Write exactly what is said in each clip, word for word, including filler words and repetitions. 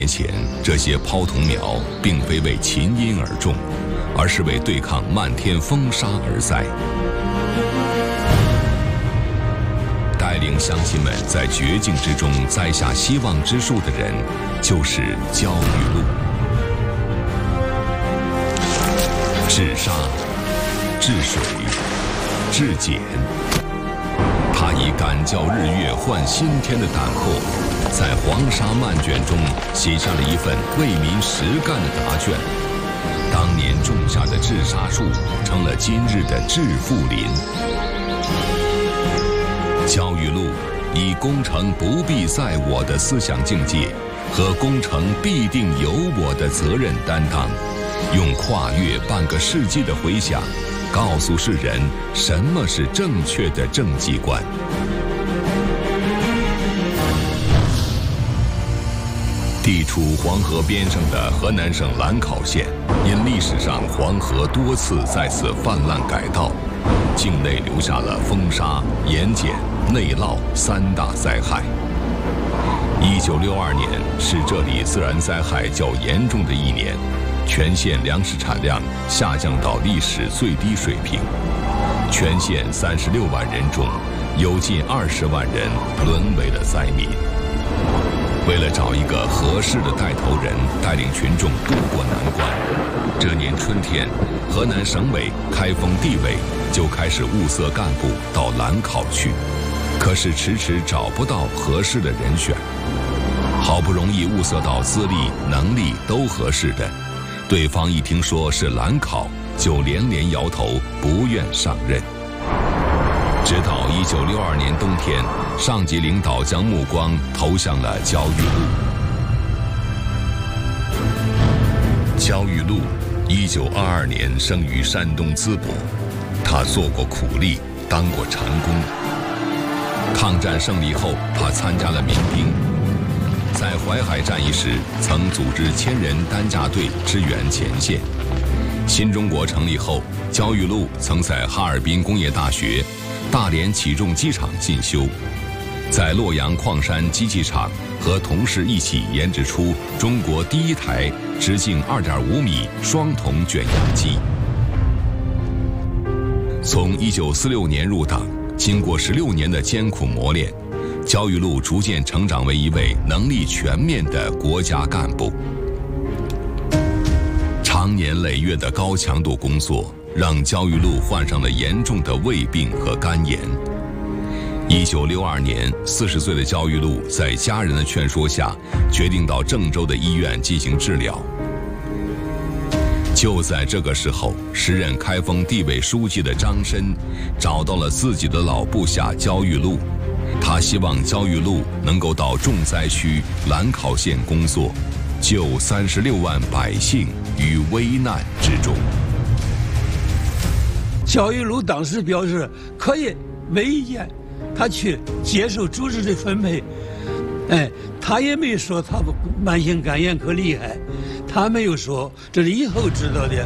年前，这些抛桐苗并非为琴音而种，而是为对抗漫天风沙而栽。带领乡亲们在绝境之中栽下希望之树的人，就是焦裕禄。治沙、治水、治碱，他以敢教日月换新天的胆魄，在黄沙漫卷中写下了一份为民实干的答卷。当年种下的治沙树，成了今日的治富林。焦裕禄以工程不必在我的思想境界和工程必定有我的责任担当，用跨越半个世纪的回响，告诉世人什么是正确的政绩观。地处黄河边上的河南省兰考县，因历史上黄河多次在此泛滥改道，境内留下了风沙、盐碱、内涝三大灾害。一九六二年是这里自然灾害较严重的一年，全县粮食产量下降到历史最低水平，全县三十六万人中，有近二十万人沦为了灾民。为了找一个合适的带头人，带领群众渡过难关，这年春天，河南省委开封地委就开始物色干部到兰考去，可是迟迟找不到合适的人选。好不容易物色到资历、能力都合适的，对方一听说是兰考，就连连摇头，不愿上任。直到一九六二年冬天，上级领导将目光投向了焦裕禄。焦裕禄，一九二二年生于山东淄博，他做过苦力，当过长工。抗战胜利后，他参加了民兵，在淮海战役时曾组织千人担架队支援前线。新中国成立后，焦裕禄曾在哈尔滨工业大学、大连起重机厂进修，在洛阳矿山机器厂和同事一起研制出中国第一台直径 二点五米双筒卷扬机。从一九四六年入党，经过十六年的艰苦磨练，焦裕禄逐渐成长为一位能力全面的国家干部。长年累月的高强度工作让焦裕禄患上了严重的胃病和肝炎。一九六二年，四十岁的焦裕禄在家人的劝说下，决定到郑州的医院进行治疗。就在这个时候，时任开封地委书记的张申找到了自己的老部下焦裕禄，他希望焦裕禄能够到重灾区兰考县工作，救三十六万百姓于危难之中。 焦裕禄当时表示可以，没意见，他去接受组织的分配。哎，他也没说他慢性肝炎可厉害，他没有说，这是以后知道的。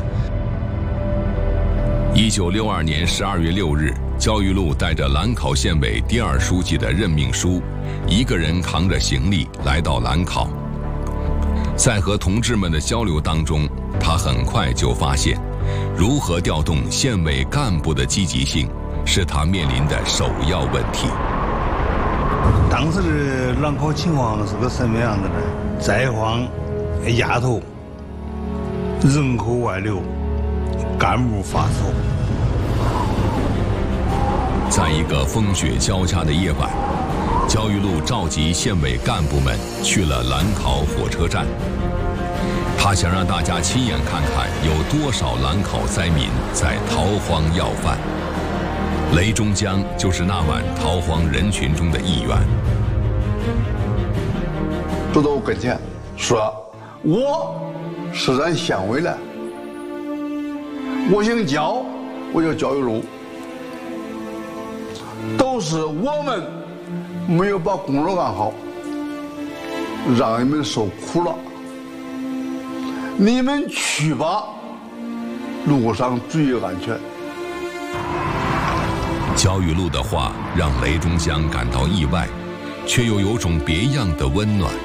一九六二年十二月六日，焦裕禄带着兰考县委第二书记的任命书，一个人扛着行李来到兰考。在和同志们的交流当中，他很快就发现，如何调动县委干部的积极性，是他面临的首要问题。 当时的兰考情况是个什么样子呢？灾荒、压头、人口外流、干部发愁。 在一个风雪交加的夜晚，焦裕禄召集县委干部们去了兰考火车站。他想让大家亲眼看看有多少兰考灾民在逃荒要饭。雷中江就是那晚逃荒人群中的一员。 走到我跟前说：“我是咱县委的，我姓焦，我叫焦裕禄。都是我们没有把工作干好，让你们受苦了。你们去吧，路上注意安全。” 焦裕禄的话让雷中江感到意外，却又有种别样的温暖。